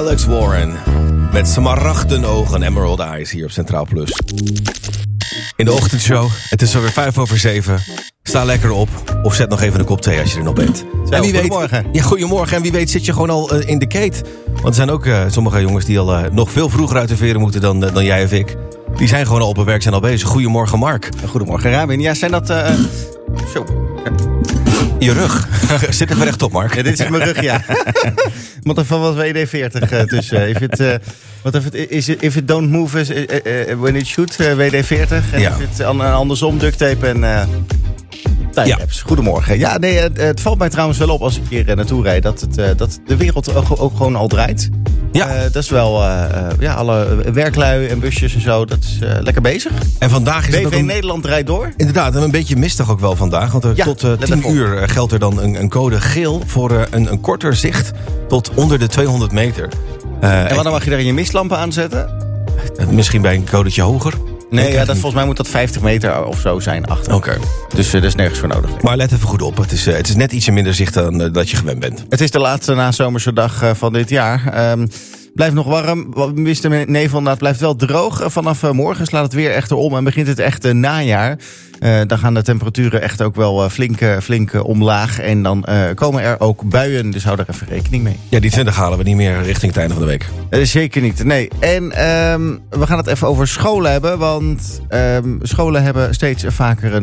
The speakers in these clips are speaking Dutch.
Alex Warren met smaragdenogen, Emerald Eyes hier op Centraal Plus. In de ochtendshow, het is alweer 6:05. Sta lekker op of zet nog even een kop thee als je er nog bent. En wie goedemorgen. Ja, goedemorgen. En wie weet zit je gewoon al in de keet. Want er zijn ook sommige jongens die al nog veel vroeger uit de veren moeten dan jij of ik. Die zijn gewoon al op hun werk, zijn al bezig. Goedemorgen, Mark. Goedemorgen, Rabin. Ja, zijn dat... Zo. Je rug. Zit even rechtop, Mark. Ja, dit is mijn rug, ja. Moet er van wat WD-40 tussen. If it don't move when it should, WD-40. En Ja. if it andersom, duct tape en timelapse. Ja. Goedemorgen. Ja, nee, het valt mij trouwens wel op als ik hier naartoe rijd... dat de wereld ook gewoon al draait. Ja. Dat is wel... alle werklui en busjes en zo, dat is lekker bezig. En vandaag is het ook BV Nederland rijdt door. Inderdaad, en een beetje mistig ook wel vandaag. Want tot 10 uur geldt er dan een code geel voor een korter zicht tot onder de 200 meter. En wanneer mag je daar je mistlampen aanzetten? Misschien bij een codetje hoger. Nee, volgens mij moet dat 50 meter of zo zijn achter. Oké. Dus er is nergens voor nodig. Maar let even goed op. Het is net ietsje minder zicht dan dat je gewend bent. Het is de laatste nazomerse dag van dit jaar. Blijft nog warm. Mist en nevel, het blijft wel droog. Vanaf morgen slaat het weer echter om en begint het echte najaar. Dan gaan de temperaturen echt ook wel flink omlaag. En dan komen er ook buien, dus hou er even rekening mee. Ja, die 20 halen we niet meer richting het einde van de week. Zeker niet, nee. En we gaan het even over scholen hebben. Want scholen hebben steeds vaker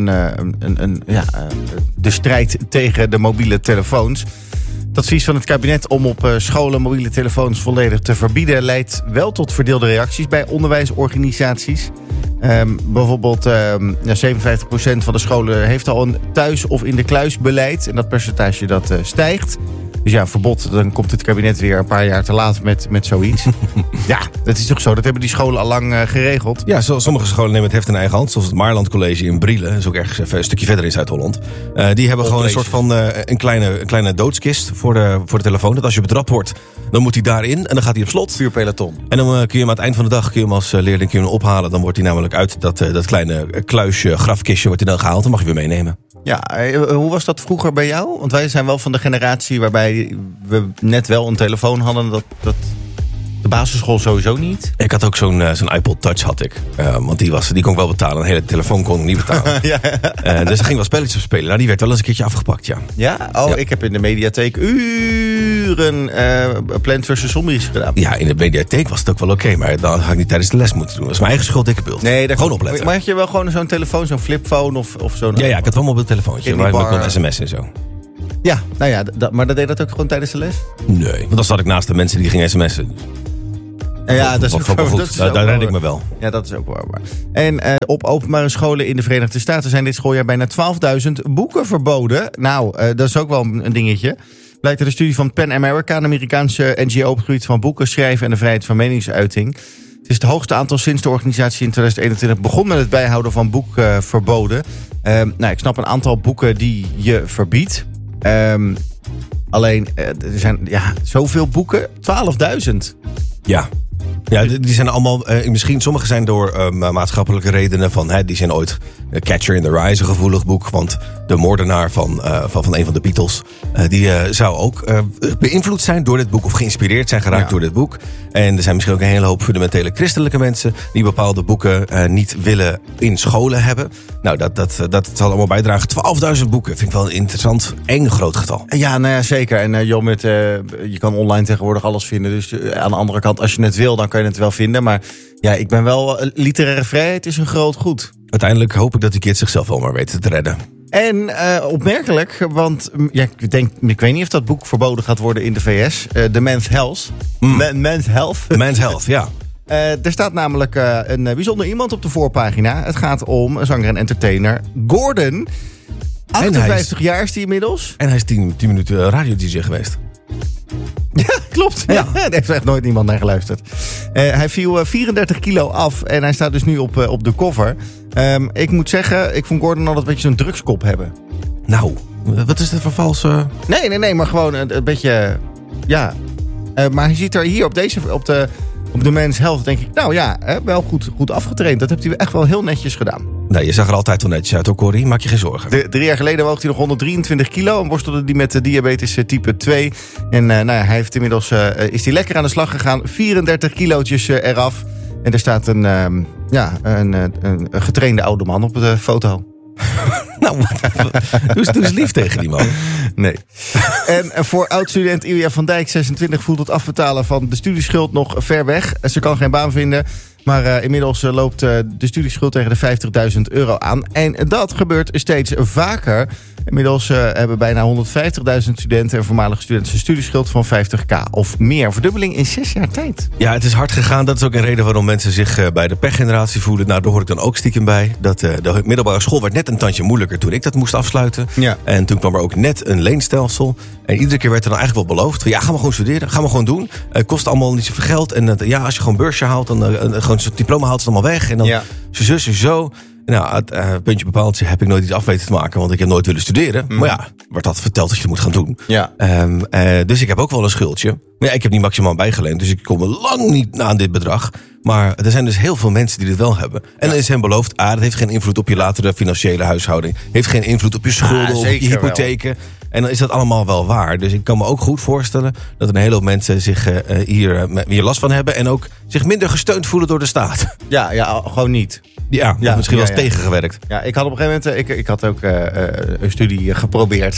de strijd tegen de mobiele telefoons. Het advies van het kabinet om op scholen mobiele telefoons volledig te verbieden... leidt wel tot verdeelde reacties bij onderwijsorganisaties. Bijvoorbeeld 57% van de scholen heeft al een thuis- of in de kluis beleid. En dat percentage dat stijgt. Dus ja, verbod, dan komt het kabinet weer een paar jaar te laat met zoiets. Ja, dat is toch zo. Dat hebben die scholen al lang geregeld. Ja, sommige scholen nemen het heft in eigen hand. Zoals het Maarland College in Brielen. Dat is ook ergens even een stukje verder in Zuid-Holland. Die hebben gewoon een soort van een kleine doodskist voor de telefoon. Dat als je betrapt wordt, dan moet hij daarin. En dan gaat hij op slot. Vuurpeloton. En dan kun je hem aan het eind van de dag als leerling ophalen. Dan wordt hij namelijk uit dat kleine kluisje, grafkistje wordt hij dan gehaald. Dan mag je weer meenemen. Ja, hoe was dat vroeger bij jou? Want wij zijn wel van de generatie waarbij we net wel een telefoon hadden. Dat de basisschool sowieso niet. Ik had ook zo'n iPod Touch had ik. Want die kon ik wel betalen. Een hele telefoon kon ik niet betalen. Ja. Dus er ging wel spelletjes op spelen. Nou, die werd wel eens een keertje afgepakt, ja. Ja? Oh, ja. Ik heb in de mediatheek uren Plants vs. Zombies gedaan. Ja, in de mediatheek was het ook wel oké. Maar dan had ik niet tijdens de les moeten doen. Dat is mijn eigen schuld, dikke bult. Nee, gewoon opletten. Maar had je wel gewoon zo'n telefoon, zo'n flipphone of zo'n... Ja, ik had wel een mobiel telefoontje. Maar ik kon een sms en zo. Ja, nou ja, maar dat deed dat ook gewoon tijdens de les? Nee, want dan zat ik naast de mensen die gingen sms'en. Ja, dat is ook goed. Daar red ik me wel. Ja, dat is ook waar. En op openbare scholen in de Verenigde Staten zijn dit schooljaar bijna 12.000 boeken verboden. Nou, dat is ook wel een dingetje. Blijkt uit de studie van PEN America, een Amerikaanse NGO op het gebied van boeken, schrijven en de vrijheid van meningsuiting. Het is het hoogste aantal sinds de organisatie in 2021 begon met het bijhouden van boekverboden. Ik snap een aantal boeken die je verbiedt. Alleen, er zijn zoveel boeken. 12.000. Ja. Ja, die zijn allemaal, misschien sommige zijn door maatschappelijke redenen van, die zijn ooit Catcher in the Rye, een gevoelig boek, want de moordenaar van een van de Beatles, die zou ook beïnvloed zijn door dit boek of geïnspireerd zijn geraakt door dit boek. En er zijn misschien ook een hele hoop fundamentele christelijke mensen die bepaalde boeken niet willen in scholen hebben. Nou, dat zal allemaal bijdragen. 12.000 boeken vind ik wel een interessant, eng groot getal. Ja, nou ja, zeker. En je kan online tegenwoordig alles vinden. Dus aan de andere kant, als je het wil, dan kan je het wel vinden. Maar ja, ik ben wel... literaire vrijheid is een groot goed. Uiteindelijk hoop ik dat die kids zichzelf wel maar weten te redden. En opmerkelijk, want ik weet niet of dat boek verboden gaat worden in de VS. The Men's Health. Men's Health. Men's Health, ja. Er staat namelijk een bijzonder iemand op de voorpagina. Het gaat om zanger en entertainer Gordon. 58 jaar is hij inmiddels. En hij is 10 minuten radio-dj geweest. Ja, klopt. Ja. Daar heeft echt nooit niemand naar geluisterd. Hij viel 34 kilo af en hij staat dus nu op de cover. Ik moet zeggen, ik vond Gordon altijd een beetje zo'n drugskop hebben. Nou, wat is dit voor valse... Nee, maar gewoon een beetje... Ja. Maar hij ziet er hier op de Men's Health, denk ik... Nou ja, wel goed afgetraind. Dat heeft hij echt wel heel netjes gedaan. Nee, je zag er altijd wel netjes uit hoor, Corrie. Maak je geen zorgen. 3 jaar geleden woog hij nog 123 kilo en worstelde hij met diabetes type 2. En hij heeft inmiddels is hij lekker aan de slag gegaan. 34 kilootjes eraf. En er staat een getrainde oude man op de foto. Nou, doe eens lief tegen die man. Nee. En voor oud-student Ilja van Dijk, 26, voelt het afbetalen van de studieschuld nog ver weg. Ze kan geen baan vinden. Maar inmiddels loopt de studieschuld tegen de €50.000 aan. En dat gebeurt steeds vaker. Inmiddels hebben bijna 150.000 studenten en voormalige studenten een studieschuld van 50.000 of meer. Verdubbeling in 6 jaar tijd. Ja, het is hard gegaan. Dat is ook een reden waarom mensen zich bij de pechgeneratie voelen. Nou, daar hoor ik dan ook stiekem bij. Dat de middelbare school werd net een tandje moeilijker toen ik dat moest afsluiten. Ja. En toen kwam er ook net een leenstelsel. En iedere keer werd er dan eigenlijk wel beloofd. Ja, ga maar gewoon studeren. Ga maar gewoon doen. Het kost allemaal niet zoveel geld. En als je gewoon een beursje haalt, dan gewoon zo'n diploma haalt, het allemaal weg. En dan zo, zo. Nou, het puntje bepaald heb ik nooit iets af weten te maken, want ik heb nooit willen studeren. Maar ja, wordt dat verteld dat je het moet gaan doen. Ja. Dus ik heb ook wel een schuldje. Maar ja, ik heb niet maximaal bijgeleend, dus ik kom lang niet aan dit bedrag. Maar er zijn dus heel veel mensen die dit wel hebben. En dan is hen beloofd, dat heeft geen invloed op je latere financiële huishouding. Heeft geen invloed op je schulden, op je hypotheken. Wel. En dan is dat allemaal wel waar. Dus ik kan me ook goed voorstellen dat een hele hoop mensen zich hier last van hebben. En ook zich minder gesteund voelen door de staat. Ja, gewoon niet. Ja, misschien wel eens tegengewerkt. Ja, ik had op een gegeven moment, ik had ook een studie geprobeerd.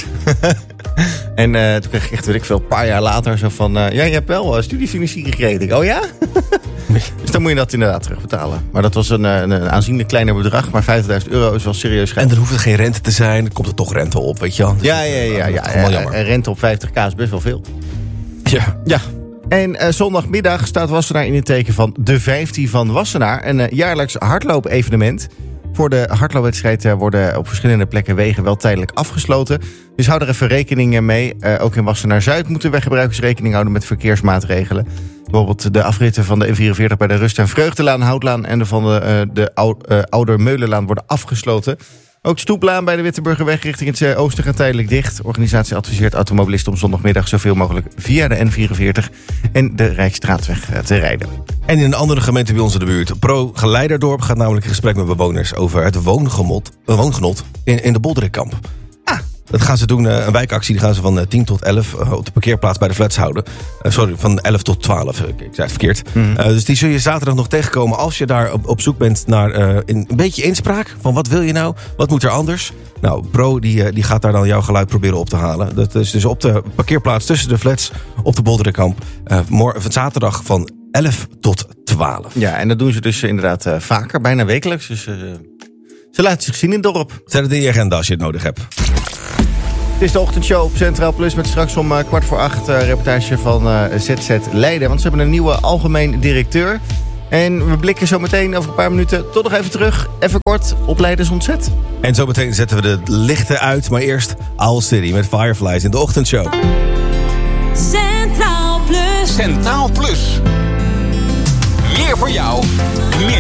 En toen kreeg ik echt, een paar jaar later zo van, je hebt wel studiefinanciering gekregen. Oh ja? Dus dan moet je dat inderdaad terugbetalen. Maar dat was een aanzienlijk kleiner bedrag. Maar €50.000 is wel serieus geld. En dan hoeft het geen rente te zijn. Dan komt er toch rente op, weet je wel. Ja. En rente op 50.000 is best wel veel. Ja. En zondagmiddag staat Wassenaar in het teken van de 15 van Wassenaar. Een jaarlijks hardloop-evenement. Voor de hardloopwedstrijd worden op verschillende plekken wegen wel tijdelijk afgesloten. Dus hou er even rekening mee. Ook in Wassenaar-Zuid moeten weggebruikers rekening houden met verkeersmaatregelen. Bijvoorbeeld de afritten van de N44 bij de Rust- en Vreugdelaan, Houtlaan en van de Oudermeulenlaan worden afgesloten. Ook de stoeplaan bij de Witteburgerweg richting het oosten gaat tijdelijk dicht. De organisatie adviseert automobilisten om zondagmiddag zoveel mogelijk via de N44 en de Rijksstraatweg te rijden. En in een andere gemeente bij ons in de buurt, Pro-Geleiderdorp, gaat namelijk in gesprek met bewoners over het woongenot in de Bolderikkamp. Dat gaan ze doen, een wijkactie, die gaan ze van 10 tot 11 op de parkeerplaats bij de flats houden. Van 11 tot 12, ik zei het verkeerd. Dus die zul je zaterdag nog tegenkomen als je daar op zoek bent naar een beetje inspraak. Van wat wil je nou? Wat moet er anders? Nou, Pro die gaat daar dan jouw geluid proberen op te halen. Dat is dus op de parkeerplaats tussen de flats op de Bolderikkamp. Zaterdag van 11 tot 12. Ja, en dat doen ze dus inderdaad vaker, bijna wekelijks. Dus ze laten zich zien in het dorp. Zet het in je agenda als je het nodig hebt. Het is de ochtendshow op Centraal Plus met straks om 7:15 reportage van ZZ Leiden. Want ze hebben een nieuwe algemeen directeur. En we blikken zo meteen over een paar minuten toch nog even terug. Even kort op Leidens Ontzet. En zo meteen zetten we de lichten uit. Maar eerst Owl City met Fireflies in de ochtendshow. Centraal Plus. Centraal Plus. Meer voor jou. Meer